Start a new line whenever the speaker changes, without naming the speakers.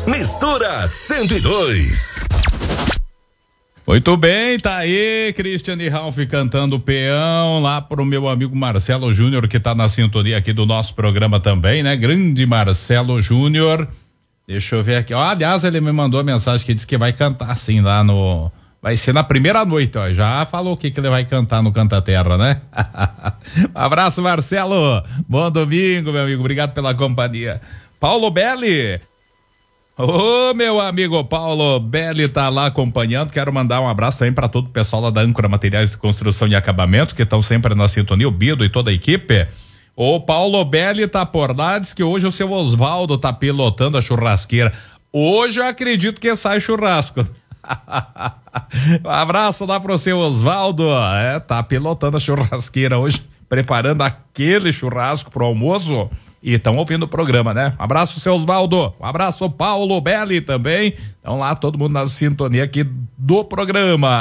Mistura 102.
Muito bem, tá aí Cristiane Ralph cantando Peão lá pro meu amigo Marcelo Júnior, que tá na sintonia aqui do nosso programa também, né? Grande Marcelo Júnior. Deixa eu ver aqui. Ó, aliás, ele me mandou a mensagem que diz que vai cantar assim lá no... Vai ser na primeira noite, ó. Já falou o que ele vai cantar no Canta Terra, né? Abraço, Marcelo. Bom domingo, meu amigo. Obrigado pela companhia. Paulo Belli. Ô, meu amigo Paulo Belli tá lá acompanhando. Quero mandar um abraço também para todo o pessoal lá da Âncora Materiais de Construção e Acabamentos, que estão sempre na sintonia, o Bido e toda a equipe. O Paulo Belli tá por lá, diz que hoje o seu Osvaldo tá pilotando a churrasqueira. Hoje eu acredito que sai churrasco. Um abraço lá pro seu Osvaldo. Tá pilotando a churrasqueira hoje, preparando aquele churrasco pro almoço. E estão ouvindo o programa, né? Um abraço, seu Osvaldo. Um abraço, Paulo Belli também. Então lá, todo mundo na sintonia aqui do programa.